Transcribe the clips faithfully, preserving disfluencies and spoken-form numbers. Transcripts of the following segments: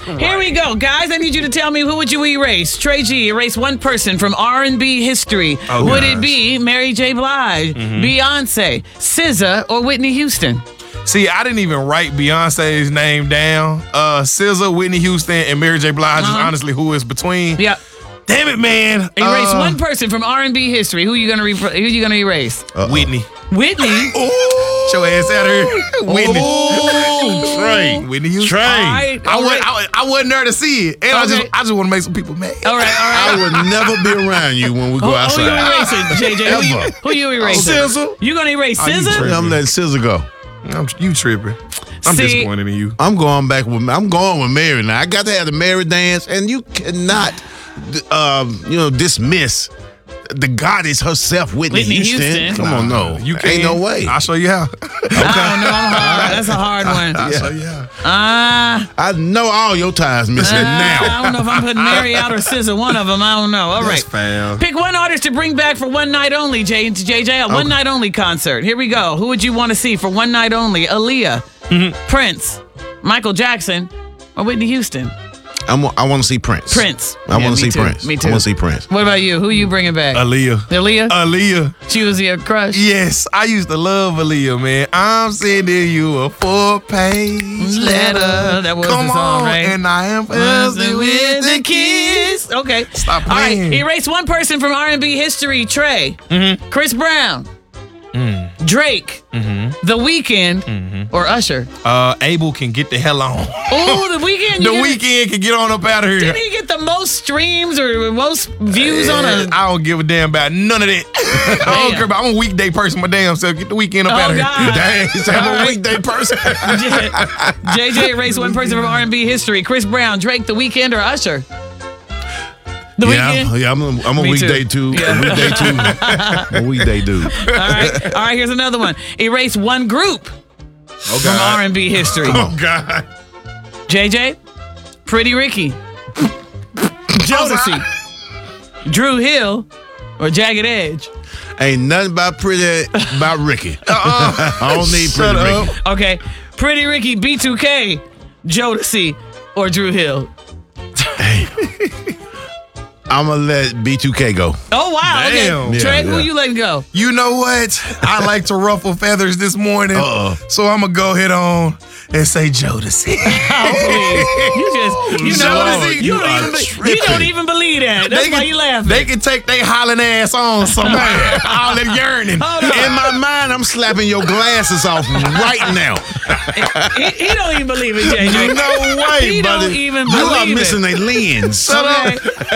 Here we go, guys. I need you to tell me, who would you erase? Trey G, erase one person from R and B history. Oh, would gosh. it be Mary J. Blige, Mm-hmm. Beyonce, S Z A, or Whitney Houston? See, I didn't even write Beyonce's name down. Uh, S Z A, Whitney Houston, and Mary J. Blige Uh-huh. is honestly who is between. Yep. Damn it, man. Erase Uh, one person from R and B history. Who you gonna re- who you gonna erase? Whitney. Whitney. Get your ass out of here. Whitney. Oh, Trey. Whitney Houston. Trey. All right. I, all wasn't, right. I, I wasn't there to see it. And I Okay. just I just want to make some people mad. All right. All I right. would never be around you when we go Who, who outside. you erasing, J J? Who you, Ever. who you erasing? S Z A. You gonna erase Oh, you S Z A? tripping. I'm letting S Z A go. I'm, you tripping. I'm See- disappointed in you. I'm going back with. I'm going with Mary now. I got to have the Mary dance, and you cannot, um, you know, dismiss the goddess herself, Whitney, Whitney Houston. Houston. Come on, no, You ain't can. no way. I'll show you how. I don't know. I'm hard. That's a hard one. I'll Uh, show you how. I know all your ties missing now. I don't know if I'm putting Mary out or S Z A. One of them. I don't know. All right. That's foul. Pick one artist to bring back for one night only, J J. J, a one night only concert. Here we go. Who would you want to see for one night only? Aaliyah, Mm-hmm. Prince, Michael Jackson, or Whitney Houston? I'm, I want to see Prince. Prince. I Yeah, want to me see too. Prince. Me too. I want to see Prince. What about you? Who you bringing back? Aaliyah. Aaliyah? Aaliyah. She was your crush? Yes, I used to love Aaliyah, man. I'm sending you a four-page Letter. letter. That was Come the song, on, right? and I am buzzing with the kids. Okay. Stop All right. playing. Erase one person from R and B history. Trey. Mm-hmm. Chris Brown. Mm. Drake. The Weeknd. Or Usher. Uh, Abel can get the hell on. Oh, The Weeknd. The Weeknd can get on up out of here. Did he get the most streams or most views on a? I don't give a damn about none of that. I don't Damn. care about. I'm a weekday person. My damn self. Get the weekend up Oh, out of here. God. Dang, he's I'm All a right. weekday person. J J erased one person from R and B history. Chris Brown, Drake, The Weeknd, or Usher? The yeah, Weeknd. I'm, yeah, I'm a, I'm a Me weekday too. too. Yeah. A weekday too. I'm a weekday dude. All right. All right. Here's another one. Erase one group Oh from R and B history. Oh God. J J, Pretty Ricky, Jodeci, Drew Hill, or Jagged Edge. Ain't nothing about pretty about Ricky. Uh-uh. I don't need Shut pretty up. Ricky. Okay. Pretty Ricky, B two K, Jodeci, or Drew Hill. I'm gonna let B two K go. Oh wow. Damn. Okay. Yeah, Trey, who yeah. you letting go? You know what? I like to ruffle feathers this morning. Uh-uh. So I'm going to go ahead on and say Jodeci. Oh, please. You just, you know, Jodeci, you, you don't are even, be- you tripping. don't even believe that. That's They why can- you laughing. They can take they hollering ass on somewhere. All that yearning. Hold on. In my mind, I'm slapping your glasses off right now. he, he don't even believe it, J J. No way, He buddy. don't even you are believe missing it. a lens. Okay.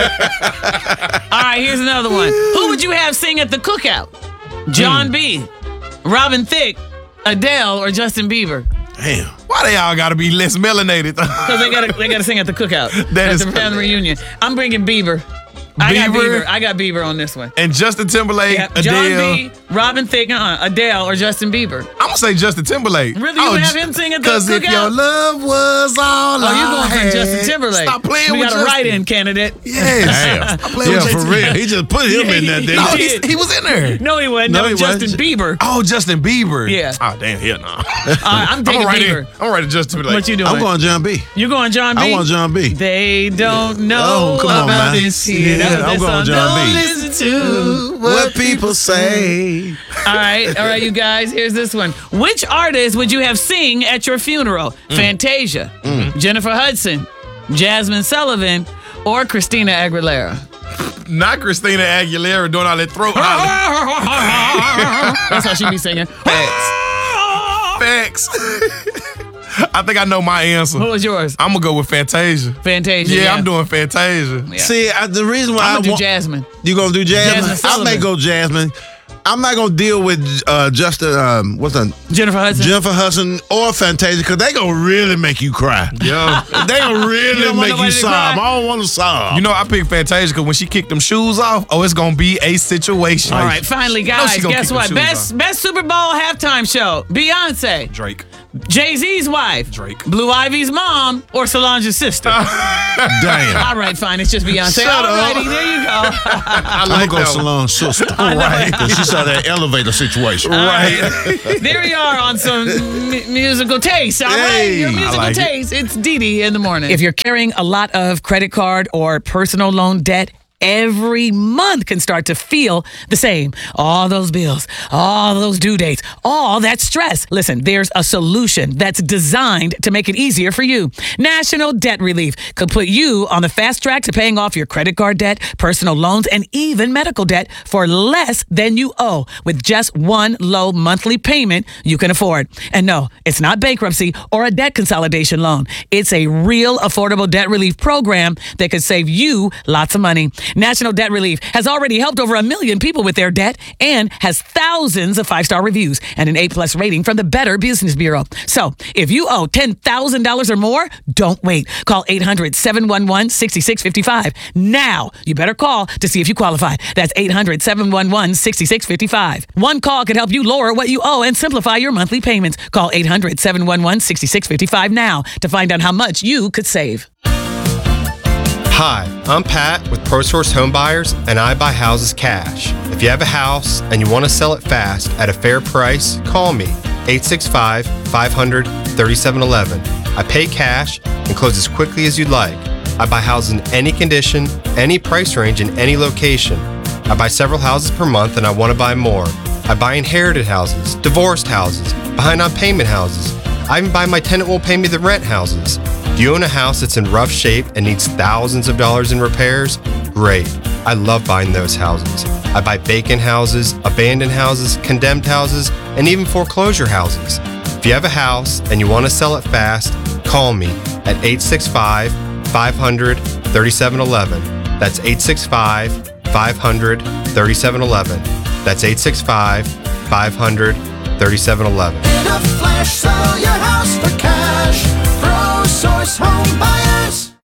All right, here's another one. Who would you have sing at the cookout? John B, Robin Thicke, Adele, or Justin Bieber? Damn. Why they all got to be less melanated? Because they gotta they gotta sing at the cookout. That at is the family reunion. I'm bringing Bieber. I got Bieber? Bieber. I got Bieber on this one. And Justin Timberlake, Yeah, Adele. John B, Robin Thicke, uh, Adele, or Justin Bieber. I'm going to say Justin Timberlake. Really? You would have him sing at the Because if cookout? your love was all Oh, you I going for had. Justin Timberlake? Stop playing we with got a Justin. write-in candidate. Yes. Damn. Stop playing Yeah, with for J T. real. He just put him in there, He didn't No, he? did. he's, he was in there. No, he wasn't. No, that he was Justin wasn't. Bieber. Oh, Justin Bieber. Yeah. Oh, damn. Hell no. Uh, I'm I'm taking going to write Bieber. it. I'm going to write it Justin Timberlake. What you doing? I'm going John B. You going John B? I want John B. They don't know Oh, come on, about man. this here. Yeah, That was I'm that going song. John Don't B. listen to What people say. All right, all right, you guys. Here's this one. Which artist would you have sing at your funeral? Fantasia, Jennifer Hudson, Jasmine Sullivan, or Christina Aguilera? Not Christina Aguilera doing all that throat hollering. That's how she be singing. Facts. I think I know my answer. What was yours? I'm going to go with Fantasia. Fantasia. Yeah, I'm doing Fantasia. Yeah. See, I, the reason why I'm I gonna do want Jasmine. you gonna do Jasmine. Jasmine I may Sullivan. go Jasmine. I'm not gonna deal with uh, Justin. Um, what's that? Jennifer Hudson. Jennifer Hudson or Fantasia because they gonna really make you cry. Yo. They gonna really don't want make nobody you to sob. cry? I don't want to sob. You know, I picked Fantasia because when she kicked them shoes off, oh, it's going to be a situation. All right, finally, No, guys, she gonna guess kick what? them shoes Best off. best Super Bowl halftime show. Beyonce, Drake. Jay-Z's wife, Drake. Blue Ivy's mom, or Solange's sister? Damn. All right, fine. It's just Beyonce. Shut All up. righty, there you go. I I'm like gonna go that one. Solange's sister. Right. Because she saw that elevator situation. Right. There we are on some m- musical taste. All right, Hey, your I musical like it. taste. It's Dee Dee in the morning. If you're carrying a lot of credit card or personal loan debt, every month can start to feel the same. All those bills, all those due dates, all that stress. Listen, there's a solution that's designed to make it easier for you. National Debt Relief could put you on the fast track to paying off your credit card debt, personal loans, and even medical debt for less than you owe with just one low monthly payment you can afford. And no, it's not bankruptcy or a debt consolidation loan. It's a real affordable debt relief program that could save you lots of money. National Debt Relief has already helped over a million people with their debt and has thousands of five-star reviews and an A-plus rating from the Better Business Bureau. So if you owe ten thousand dollars or more, don't wait. Call eight hundred, seven one one, six six five five. Now, you better call to see if you qualify. That's eight hundred, seven one one, six six five five. One call could help you lower what you owe and simplify your monthly payments. Call eight hundred, seven one one, six six five five now to find out how much you could save. Hi, I'm Pat with ProSource Home Buyers, and I buy houses cash. If you have a house and you want to sell it fast at a fair price, call me, eight six five, five hundred, thirty-seven eleven. I pay cash and close as quickly as you'd like. I buy houses in any condition, any price range, in any location. I buy several houses per month and I want to buy more. I buy inherited houses, divorced houses, behind on payment houses. I even buy my tenant won't pay me the rent houses. Do you own a house that's in rough shape and needs thousands of dollars in repairs? Great. I love buying those houses. I buy vacant houses, abandoned houses, condemned houses, and even foreclosure houses. If you have a house and you want to sell it fast, call me at eight six five, five hundred, thirty-seven eleven. That's eight six five, five hundred, thirty-seven eleven. That's eight six five, five hundred, thirty-seven eleven. In a flash, sell your house for cash. ProSource Home Buyers.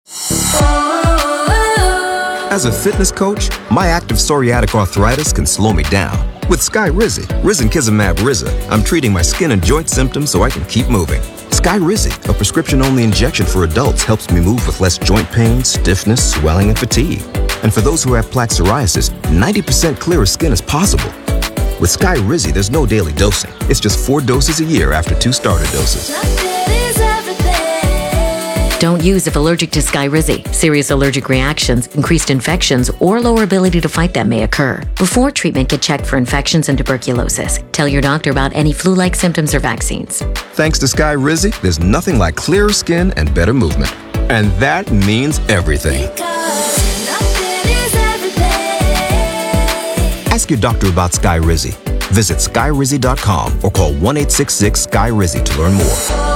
As a fitness coach, my active psoriatic arthritis can slow me down. With Skyrizi, Risankizumab Riza, I'm treating my skin and joint symptoms so I can keep moving. Skyrizi, a prescription-only injection for adults, helps me move with less joint pain, stiffness, swelling, and fatigue. And for those who have plaque psoriasis, ninety percent clearer skin is possible. With Skyrizi, there's no daily dosing. It's just four doses a year after two starter doses. Don't use if allergic to Skyrizi. Serious allergic reactions, increased infections, or lower ability to fight them may occur. Before treatment, get checked for infections and tuberculosis. Tell your doctor about any flu-like symptoms or vaccines. Thanks to Skyrizi, there's nothing like clearer skin and better movement. And that means everything. Ask your doctor about Skyrizi. Visit skyrizi dot com or call one eight six six, S K Y Rizi to learn more.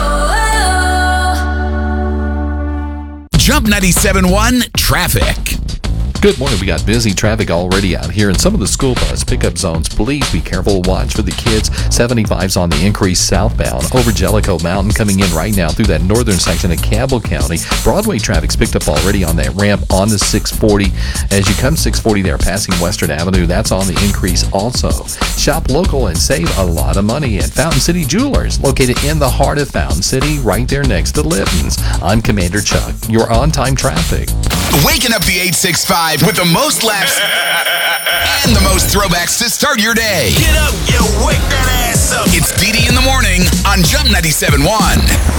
Jump ninety-seven point one traffic. Good morning. We got busy traffic already out here in some of the school bus pickup zones. Please be careful. Watch for the kids. seventy-five's on the increase southbound over Jellicoe Mountain coming in right now through that northern section of Campbell County. Broadway traffic's picked up already on that ramp on the six forty. As you come six forty there passing Western Avenue, that's on the increase also. Shop local and save a lot of money at Fountain City Jewelers, located in the heart of Fountain City, right there next to Litton's. I'm Commander Chuck. Your on-time traffic. Waking up the eight six five with the most laughs and the most throwbacks to start your day. Get up, you wake that ass up. It's Dee Dee in the morning on Jump ninety-seven point one.